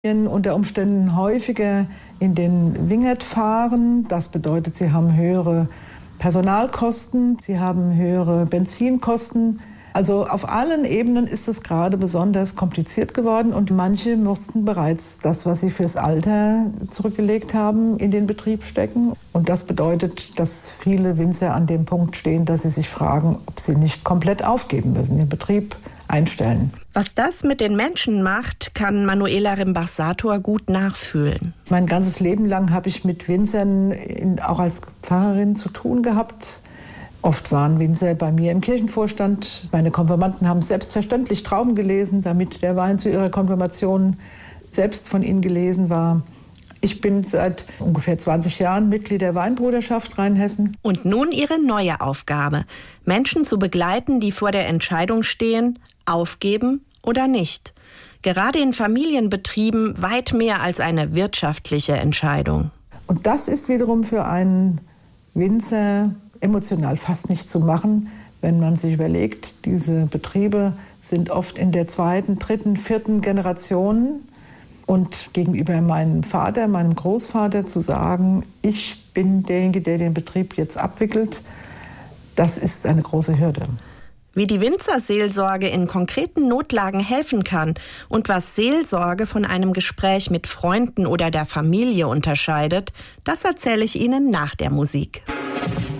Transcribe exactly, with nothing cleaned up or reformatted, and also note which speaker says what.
Speaker 1: unter Umständen häufiger in den Wingert fahren. Das bedeutet, sie haben höhere Personalkosten, sie haben höhere Benzinkosten. Also auf allen Ebenen ist es gerade besonders kompliziert geworden und manche mussten bereits das, was sie fürs Alter zurückgelegt haben, in den Betrieb stecken. Und das bedeutet, dass viele Winzer an dem Punkt stehen, dass sie sich fragen, ob sie nicht komplett aufgeben müssen, den Betrieb einstellen.
Speaker 2: Was das mit den Menschen macht, kann Manuela Rimbach-Sator gut nachfühlen.
Speaker 1: Mein ganzes Leben lang habe ich mit Winzern auch als Pfarrerin zu tun gehabt. Oft waren Winzer bei mir im Kirchenvorstand. Meine Konfirmanden haben selbstverständlich Trauben gelesen, damit der Wein zu ihrer Konfirmation selbst von ihnen gelesen war. Ich bin seit ungefähr zwanzig Jahren Mitglied der Weinbruderschaft Rheinhessen.
Speaker 2: Und nun ihre neue Aufgabe, Menschen zu begleiten, die vor der Entscheidung stehen, aufgeben oder nicht. Gerade in Familienbetrieben weit mehr als eine wirtschaftliche Entscheidung.
Speaker 1: Und das ist wiederum für einen Winzer emotional fast nicht zu machen, wenn man sich überlegt, diese Betriebe sind oft in der zweiten, dritten, vierten Generation. Und gegenüber meinem Vater, meinem Großvater zu sagen, ich bin derjenige, der den Betrieb jetzt abwickelt, das ist eine große Hürde.
Speaker 2: Wie die Winzerseelsorge in konkreten Notlagen helfen kann und was Seelsorge von einem Gespräch mit Freunden oder der Familie unterscheidet, das erzähle ich Ihnen nach der Musik.